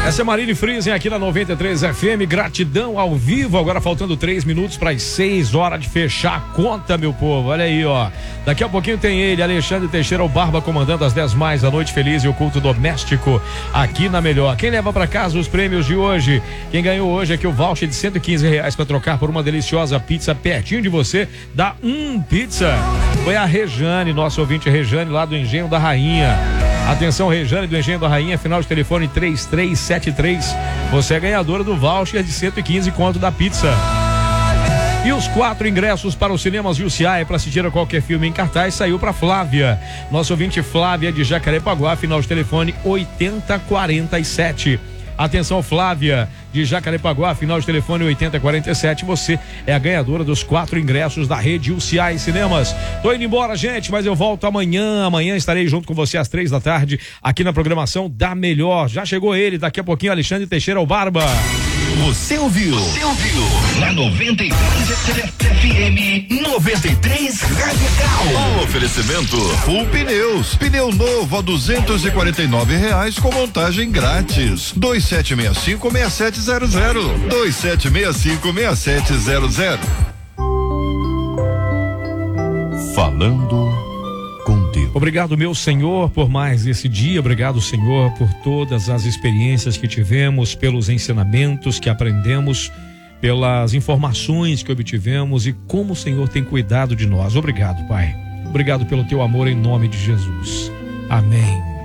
Essa é Marine Friesen aqui na 93 FM, gratidão ao vivo, agora faltando 3 minutos para as 6 horas de fechar a conta, meu povo, olha aí, ó. Daqui a pouquinho tem ele, Alexandre Teixeira, o Barba, comandando as 10 mais, a Noite Feliz e o Culto Doméstico aqui na Melhor. Quem leva para casa os prêmios de hoje? Quem ganhou hoje aqui o voucher de R$115 para trocar por uma deliciosa pizza pertinho de você, dá pizza. Foi a Rejane, nosso ouvinte Rejane, lá do Engenho da Rainha. Atenção, Rejane do Engenho da Rainha, final de telefone 3373. Você é ganhadora do voucher de 115 conto da pizza. E os 4 ingressos para os cinemas UCI para assistir a qualquer filme em cartaz saiu para Flávia. Nosso ouvinte Flávia de Jacarepaguá, final de telefone 8047. Atenção, Flávia de Jacarepaguá, final de telefone 8047. Você é a ganhadora dos 4 ingressos da rede UCI Cinemas. Tô indo embora, gente, mas eu volto amanhã. Amanhã estarei junto com você às 3 da tarde aqui na programação da Melhor. Já chegou ele, daqui a pouquinho, Alexandre Teixeira, o Barba. Você ouviu na 93 FM 93 Radical. Oferecimento Full Pneus, pneu novo a R$249 com montagem grátis. 2765-6700, 2765-6700. Falando com Deus. Obrigado, meu Senhor, por mais esse dia. Obrigado, Senhor, por todas as experiências que tivemos, pelos ensinamentos que aprendemos, pelas informações que obtivemos e como o Senhor tem cuidado de nós. Obrigado, Pai. Obrigado pelo teu amor em nome de Jesus. Amém.